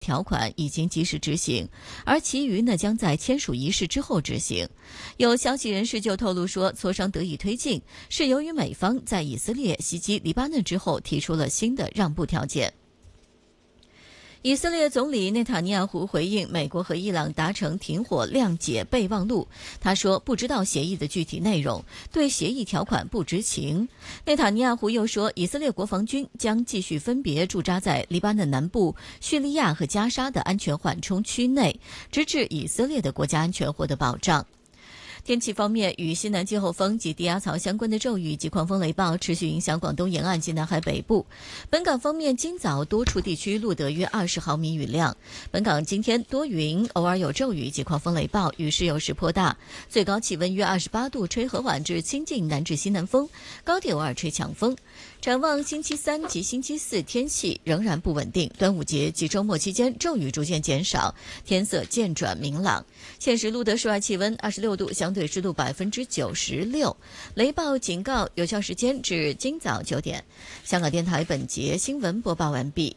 条款已经及时执行，而其余呢将在签署仪式之后执行。有消息人士就透露说，磋商得以推进，是由于美方在以色列袭击黎巴嫩之后提出了新的让步条件。以色列总理内塔尼亚胡回应美国和伊朗达成停火谅解备忘录，他说不知道协议的具体内容，对协议条款不知情。内塔尼亚胡又说，以色列国防军将继续分别驻扎在黎巴嫩南部、叙利亚和加沙的安全缓冲区内，直至以色列的国家安全获得保障。天气方面，与西南季候风及低压槽相关的骤雨及狂风雷暴持续影响广东沿岸及南海北部。本港方面，今早多处地区录得约20毫米雨量。本港今天多云，偶尔有骤雨及狂风雷暴，雨势有时颇大。最高气温约28度，吹和缓至清劲南至西南风，高地偶尔吹强风。展望星期三及星期四天气仍然不稳定，端午节及周末期间骤雨逐渐减少，天色渐转明朗。现时录得室外气温26度，相对湿度96%，雷暴警告有效时间至今早9点。香港电台本节新闻播报完毕。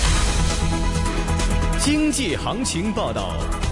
经济行情报道。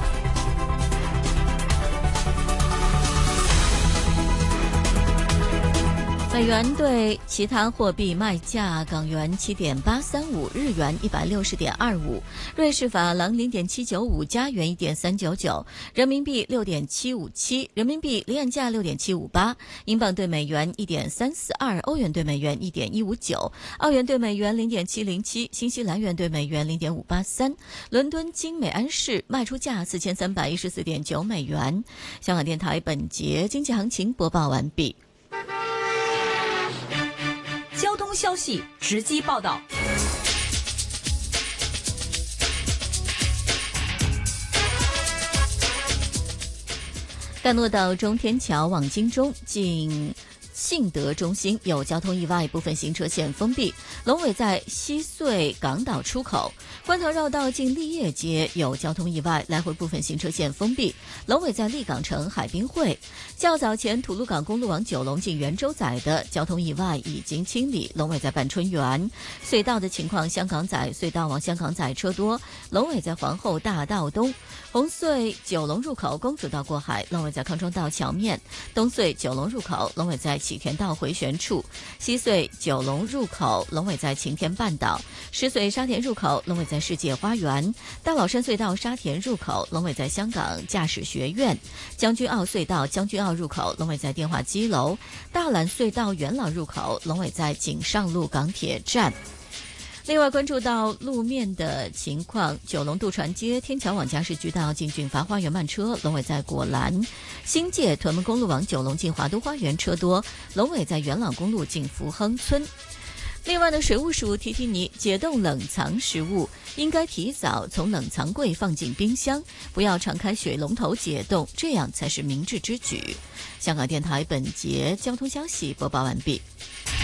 美元对其他货币卖价：港元7.835，日元160.25，瑞士法郎0.795，加元1.399，人民币6.757，人民币离岸价6.758，英镑对美元1.342，欧元对美元1.159，澳元对美元0.707，新西兰元对美元0.583。伦敦金美安市卖出价4314.9美元。香港电台本节经济行情播报完毕。 交通消息直击报道。 干诺道中天桥往金钟近信德中心有交通意外，部分行车线封闭。龙尾在西隧港岛出口，观塘绕道近立业街有交通意外，来回部分行车线封闭。龙尾在立港城海滨会。较早前吐露港公路往九龙近圆洲仔的交通意外已经清理，龙尾在半春园。隧道的情况，香港仔隧道往香港仔车多，龙尾在皇后大道东。红隧九龙入口公主道过海，龙尾在康庄道桥面。东隧九龙入口，龙尾在启田道回旋处。西隧九龙入口，龙尾在晴田半岛。石隧沙田入口，龙尾在世界花园。大老山隧道沙田入口，龙尾在香港驾驶学院。将军澳隧道将军澳入口，龙尾在电话机楼。大榄隧道元朗入口，龙尾在锦上路港铁站。另外关注到路面的情况，九龙渡船街天桥往嘉士居道进俊发花园慢车，龙尾在果栏。新界屯门公路往九龙进华都花园车多，龙尾在元朗公路进福亨村。另外呢，水务署提提你，解冻冷藏食物应该提早从冷藏柜放进冰箱，不要常开水龙头解冻，这样才是明智之举。香港电台本节交通消息播报完毕。